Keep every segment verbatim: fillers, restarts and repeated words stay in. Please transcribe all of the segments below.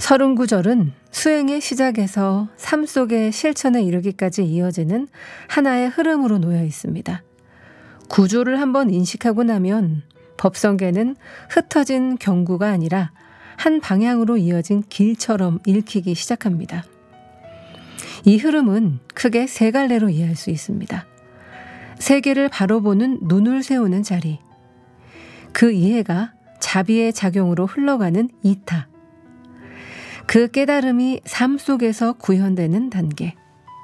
서른 구절은 수행의 시작에서 삶 속의 실천에 이르기까지 이어지는 하나의 흐름으로 놓여 있습니다. 구조를 한번 인식하고 나면 법성계는 흩어진 경구가 아니라 한 방향으로 이어진 길처럼 읽히기 시작합니다. 이 흐름은 크게 세 갈래로 이해할 수 있습니다. 세계를 바로 보는 눈을 세우는 자리, 그 이해가 자비의 작용으로 흘러가는 이타, 그 깨달음이 삶 속에서 구현되는 단계.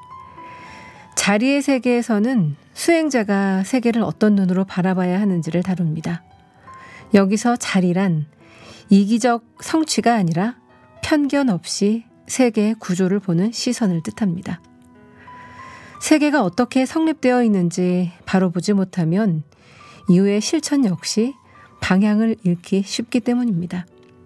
자리의 세계에서는 수행자가 세계를 어떤 눈으로 바라봐야 하는지를 다룹니다. 여기서 자리란 이기적 성취가 아니라 편견 없이 세계의 구조를 보는 시선을 뜻합니다. 세계가 어떻게 성립되어 있는지 바로 보지 못하면 이후의 실천 역시 방향을 잃기 쉽기 때문입니다.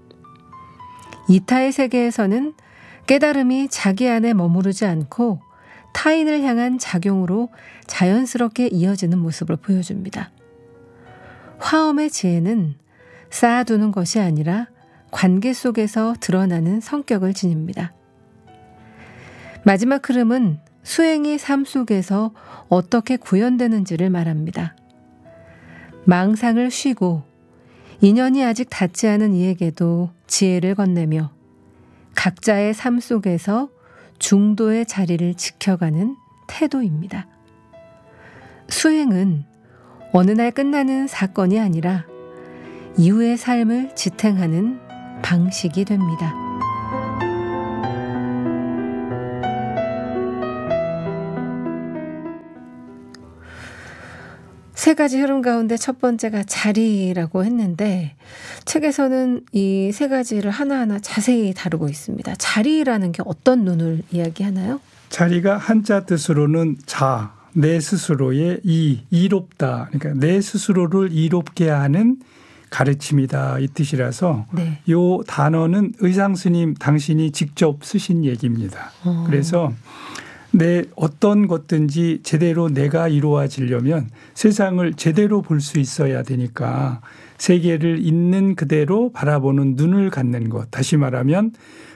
이타의 세계에서는 깨달음이 자기 안에 머무르지 않고 타인을 향한 작용으로 자연스럽게 이어지는 모습을 보여줍니다. 화엄의 지혜는 쌓아두는 것이 아니라 관계 속에서 드러나는 성격을 지닙니다. 마지막 흐름은 수행이 삶 속에서 어떻게 구현되는지를 말합니다. 망상을 쉬고 인연이 아직 닿지 않은 이에게도 지혜를 건네며 각자의 삶 속에서 중도의 자리를 지켜가는 태도입니다. 수행은 어느 날 끝나는 사건이 아니라 이후의 삶을 지탱하는 방식이 됩니다. 세 가지 흐름 가운데 첫 번째가 자리라고 했는데 책에서는 이 세 가지를 하나하나 자세히 다루고 있습니다. 자리라는 게 어떤 눈을 이야기하나요? 자리가 한자 뜻으로는 자, 내 스스로의 이, 이롭다. 그러니까 내 스스로를 이롭게 하는 가르침이다 이 뜻이라서 네. 이 단어는 의상 스님 당신이 직접 쓰신 얘기입니다. 어. 그래서 내 어떤 것든지 제대로 내가 이루어지려면 세상을 제대로 볼 수 있어야 되니까 세계를 있는 그대로 바라보는 눈을 갖는 것. 다시 말하면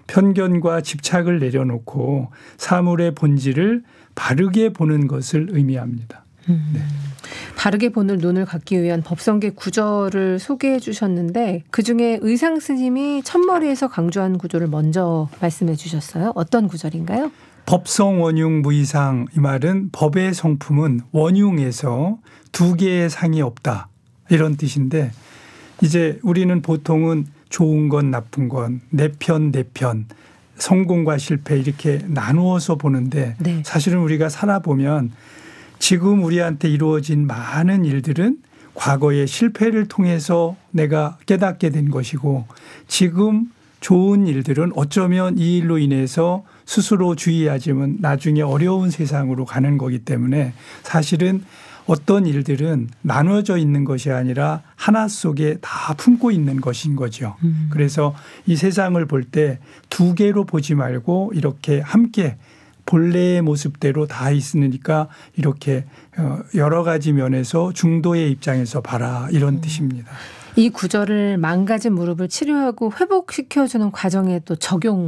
편견과 집착을 내려놓고 사물의 본질을 바르게 보는 것을 의미합니다. 음. 네. 바르게 보는 눈을 갖기 위한 법성계 구절을 소개해 주셨는데 그중에 의상 스님이 첫머리에서 강조한 구조를 먼저 말씀해 주셨어요. 어떤 구절인가요? 법성 원융 무이상, 이 말은 법의 성품은 원융에서 두 개의 상이 없다 이런 뜻인데 이제 우리는 보통은 좋은 건 나쁜 건 내 편 내 편 성공과 실패 이렇게 나누어서 보는데 네. 사실은 우리가 살아보면 지금 우리한테 이루어진 많은 일들은 과거의 실패를 통해서 내가 깨닫게 된 것이고 지금 좋은 일들은 어쩌면 이 일로 인해서 스스로 주의하지만 나중에 어려운 세상으로 가는 거기 때문에 사실은 어떤 일들은 나눠져 있는 것이 아니라 하나 속에 다 품고 있는 것인 거죠. 음. 그래서 이 세상을 볼 때 두 개로 보지 말고 이렇게 함께 본래의 모습대로 다 있으니까 이렇게 여러 가지 면에서 중도의 입장에서 봐라 이런 음. 뜻입니다. 이 구절을 망가진 무릎을 치료하고 회복시켜주는 과정에 또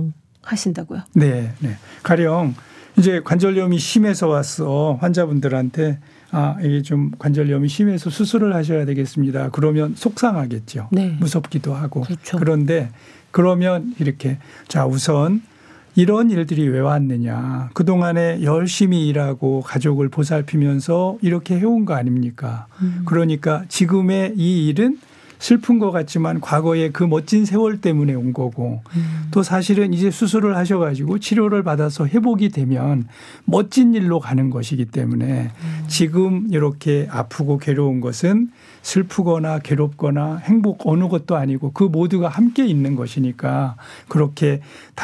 적용하신다고요? 네, 네. 가령 이제 관절염이 심해서 왔어 환자분들한테 아 이게 좀 관절염이 심해서 수술을 하셔야 되겠습니다. 그러면 속상하겠죠. 네. 무섭기도 하고. 그렇죠. 그런데 그러면 이렇게 자 우선 이런 일들이 왜 왔느냐. 그동안에 열심히 일하고 가족을 보살피면서 이렇게 해온 거 아닙니까? 음. 그러니까 지금의 이 일은 슬픈 것 같지만 과거의 그 멋진 세월 때문에 온 거고 음. 또 사실은 이제 수술을 하셔가지고 치료를 받아서 회복이 되면 멋진 일로 가는 것이기 때문에 음. 지금 이렇게 아프고 괴로운 것은 슬프거나 괴롭거나 행복 어느 것도 아니고 그 모두가 함께 있는 것이니까 그렇게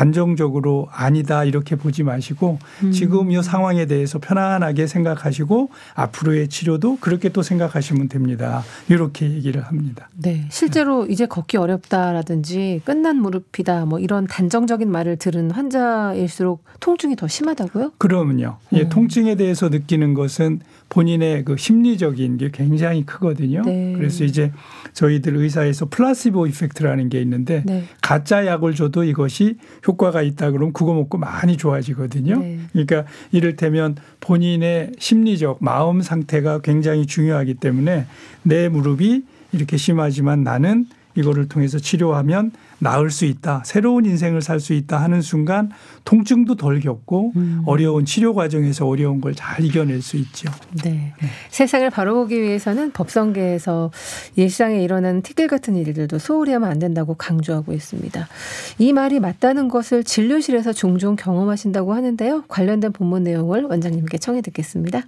단정적으로 아니다 이렇게 보지 마시고 음. 지금 이 상황에 대해서 편안하게 생각하시고 앞으로의 치료도 그렇게 또 생각하시면 됩니다. 이렇게 얘기를 합니다. 네, 실제로 이제 걷기 어렵다라든지 끝난 무릎이다 뭐 이런 단정적인 말을 들은 환자일수록 통증이 더 심하다고요? 그러면요. 예, 통증에 대해서 느끼는 것은 본인의 그 심리적인 게 굉장히 크거든요. 네. 네. 그래서 이제 저희들 의사에서 플라시보 이펙트라는 게 있는데 네. 가짜 약을 줘도 이것이 효과가 있다 그러면 그거 먹고 많이 좋아지거든요. 네. 그러니까 이를테면 본인의 심리적 마음 상태가 굉장히 중요하기 때문에 내 무릎이 이렇게 심하지만 나는 이거를 통해서 치료하면 나을 수 있다. 새로운 인생을 살 수 있다 하는 순간 통증도 덜 겪고 음. 어려운 치료 과정에서 어려운 걸 잘 이겨낼 수 있죠. 네. 네. 세상을 바로 보기 위해서는 법성계에서 일상에 일어나는 티끌 같은 일들도 소홀히 하면 안 된다고 강조하고 있습니다. 이 말이 맞다는 것을 진료실에서 종종 경험하신다고 하는데요. 관련된 본문 내용을 원장님께 청해 듣겠습니다.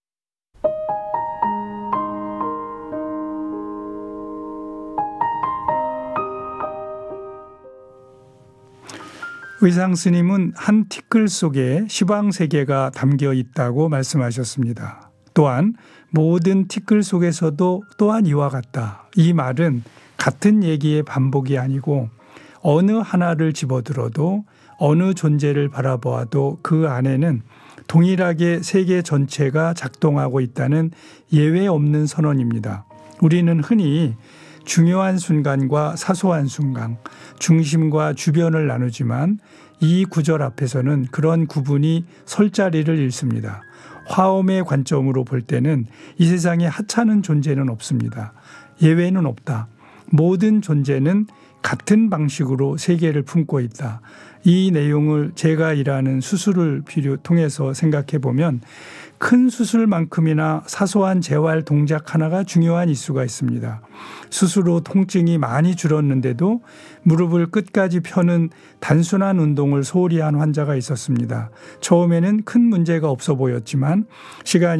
의상 스님은 한 티끌 속에 시방 세계가 담겨 있다고 말씀하셨습니다. 또한 모든 티끌 속에서도 또한 이와 같다. 이 말은 같은 얘기의 반복이 아니고 어느 하나를 집어들어도 어느 존재를 바라보아도 그 안에는 동일하게 세계 전체가 작동하고 있다는 예외 없는 선언입니다. 우리는 흔히 중요한 순간과 사소한 순간, 중심과 주변을 나누지만 이 구절 앞에서는 그런 구분이 설 자리를 잃습니다. 화엄의 관점으로 볼 때는 이 세상에 하찮은 존재는 없습니다. 예외는 없다. 모든 존재는 같은 방식으로 세계를 품고 있다. 이 내용을 제가 일하는 수술을 필요 통해서 생각해 보면 큰 수술만큼이나 사소한 재활 동작 하나가 중요한 이슈가 있습니다. 수술 후 통증이 많이 줄었는데도 무릎을 끝까지 펴는 단순한 운동을 소홀히 한 환자가 있었습니다. 처음에는 큰 문제가 없어 보였지만 시간이